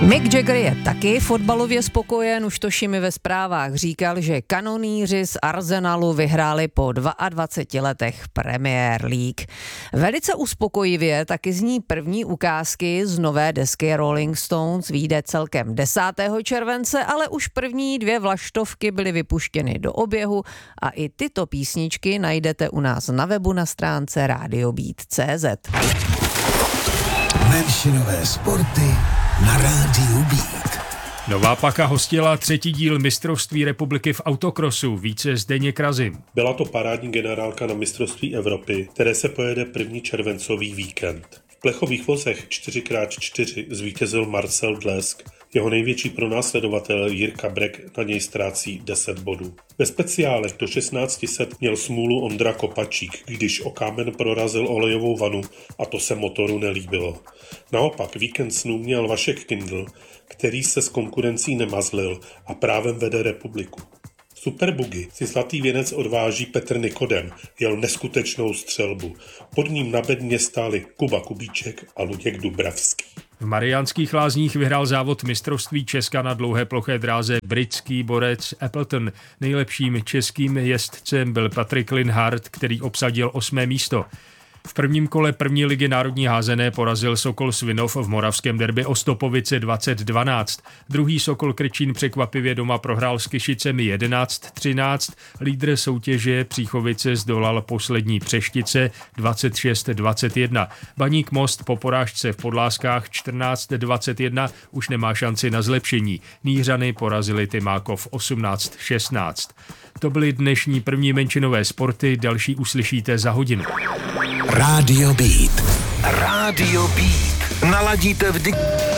Mick Jagger je taky fotbalově spokojen, už to Šimi ve zprávách říkal, že kanonýři z Arsenalu vyhráli po 22 letech Premier League. Velice uspokojivě taky zní první ukázky z nové desky Rolling Stones, vyjde celkem 10. července, ale už první 2 vlaštovky byly vypuštěny do oběhu a i tyto písničky najdete u nás na webu na stránce radiobeat.cz. Menšinové sporty na Rádiu Beat. Nová Paka hostila 3. díl mistrovství republiky v autokrosu, více Zdeněk Razym. Byla to parádní generálka na mistrovství Evropy, které se pojede 1. červencový víkend. V plechových vozech 4x4 zvítězil Marcel Dlesk. Jeho největší pronásledovatel Jirka Brek na něj ztrácí 10 bodů. Ve speciálech do 16 set měl smůlu Ondra Kopačík, když o kámen prorazil olejovou vanu a to se motoru nelíbilo. Naopak víkend snů měl Vašek Kindl, který se s konkurencí nemazlil a právem vede republiku. V Superbugy si zlatý věnec odváží Petr Nikodem, jel neskutečnou střelbu. Pod ním na bedně stáli Kuba Kubíček a Luděk Dubravský. V Mariánských Lázních vyhrál závod mistrovství Česka na dlouhé ploché dráze britský borec Appleton. Nejlepším českým jezdcem byl Patrik Linhart, který obsadil 8. místo. V prvním kole první ligy národní házené porazil Sokol Svinov v moravském derby Ostopovice 2012. Druhý Sokol Krčín překvapivě doma prohrál s Kyšicemi 11-13. Lídr soutěže Příchovice zdolal poslední Přeštice 26-21. Baník Most po porážce v Podláskách 14-21 už nemá šanci na zlepšení. Nířany porazili Tymákov 18-16. To byly dnešní první menšinové sporty, další uslyšíte za hodinu. Rádio Beat. Rádio Beat. Naladíte vždy